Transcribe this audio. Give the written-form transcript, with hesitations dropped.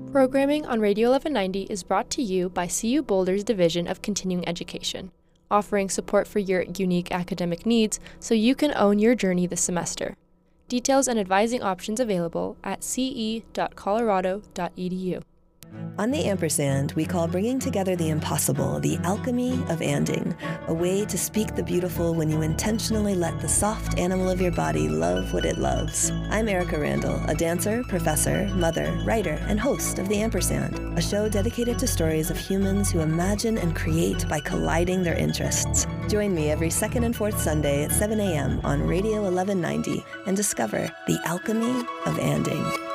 Programming on Radio 1190 is brought to you by CU Boulder's Division of Continuing Education, offering support for your unique academic needs so you can own your journey this semester. Details and advising options available at ce.colorado.edu. On the Ampersand, we call bringing together the impossible the alchemy of anding, a way to speak the beautiful when you intentionally let the soft animal of your body love what it loves. I'm Erica Randall, a dancer, professor, mother, writer, and host of The Ampersand, a show dedicated to stories of humans who imagine and create by colliding their interests. Join me every second and fourth Sunday at 7 a.m. on Radio 1190 and discover the alchemy of anding.